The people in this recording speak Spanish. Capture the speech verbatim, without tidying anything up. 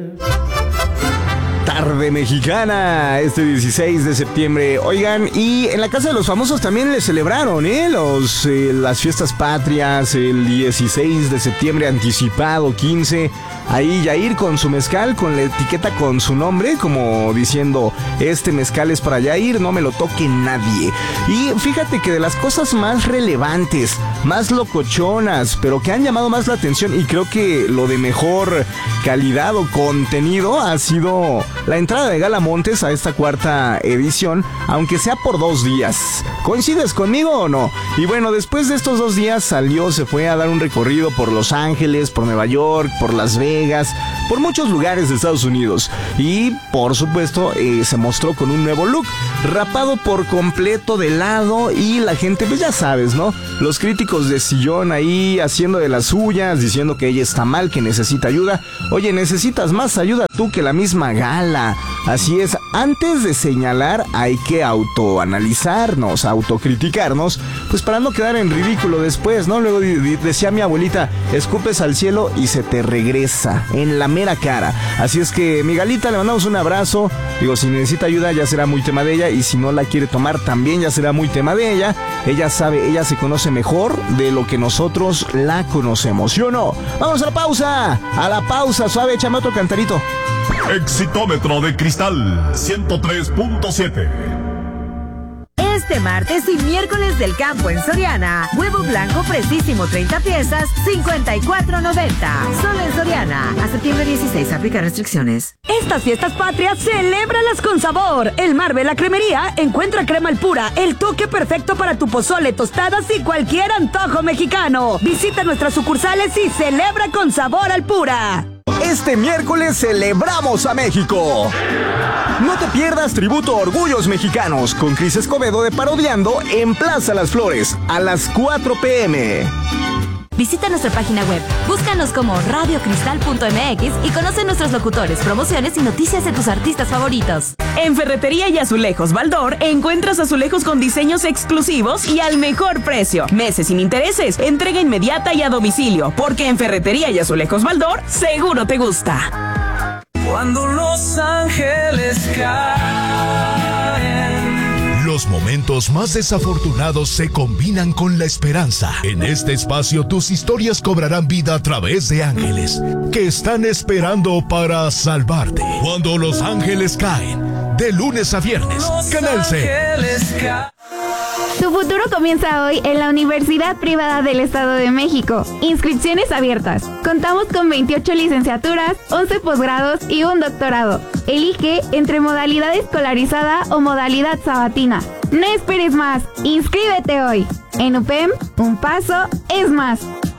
Tarde mexicana, este dieciséis de septiembre. Oigan, y en la Casa de los Famosos también le celebraron, ¿eh? Los, eh, las fiestas patrias, el dieciséis de septiembre anticipado, quince. Ahí Yair con su mezcal, con la etiqueta con su nombre, como diciendo, este mezcal es para Yair, no me lo toque nadie. Y fíjate que de las cosas más relevantes, más locochonas, pero que han llamado más la atención, y creo que lo de mejor calidad o contenido ha sido la entrada de Gala Montes a esta cuarta edición, aunque sea por dos días. ¿Coincides conmigo o no? Y bueno, después de estos dos días salió, se fue a dar un recorrido por Los Ángeles, por Nueva York, por Las Vegas, por muchos lugares de Estados Unidos. Y por supuesto eh, se mostró con un nuevo look, rapado por completo de lado, y la gente, pues ya sabes, ¿no? Los críticos de sillón ahí haciendo de las suyas, diciendo que ella está mal, que necesita ayuda. Oye, necesitas más ayuda tú que la misma Gala. Así es, antes de señalar hay que autoanalizarnos, autocriticarnos, pues para no quedar en ridículo después, ¿no? Luego decía mi abuelita, escupes al cielo y se te regresa en la mera cara. Así es que, mi Galita, le mandamos un abrazo. Digo, si necesita ayuda ya será muy tema de ella, y si no la quiere tomar también ya será muy tema de ella. Ella sabe, ella se conoce mejor de lo que nosotros la conocemos, ¿sí o no? Vamos a la pausa, a la pausa, suave, échame otro cantarito. Exitómetro de cristal ciento tres punto siete. Este martes y miércoles del campo en Soriana, huevo blanco fresísimo treinta piezas, cincuenta y cuatro noventa. Solo en Soriana. A septiembre dieciséis, aplica restricciones. Estas fiestas patrias, celébralas con sabor. El Marvel, la cremería, encuentra crema al pura, el toque perfecto para tu pozole, tostadas y cualquier antojo mexicano. Visita nuestras sucursales y celebra con sabor al pura. Este miércoles celebramos a México. No te pierdas Tributo a Orgullos Mexicanos con Cris Escobedo de Parodiando en Plaza Las Flores a las cuatro p.m. Visita nuestra página web, búscanos como radio cristal punto m x y conoce nuestros locutores, promociones y noticias de tus artistas favoritos. En Ferretería y Azulejos Baldor encuentras azulejos con diseños exclusivos y al mejor precio. Meses sin intereses, entrega inmediata y a domicilio, porque en Ferretería y Azulejos Baldor seguro te gusta. Cuando los ángeles caen. Los momentos más desafortunados se combinan con la esperanza. En este espacio tus historias cobrarán vida a través de ángeles que están esperando para salvarte. Cuando los ángeles caen, de lunes a viernes, Canal C. Tu futuro comienza hoy en la Universidad Privada del Estado de México. Inscripciones abiertas. Contamos con veintiocho licenciaturas, once posgrados y un doctorado. Elige entre modalidad escolarizada o modalidad sabatina. No esperes más. Inscríbete hoy. En U P E M, un paso es más.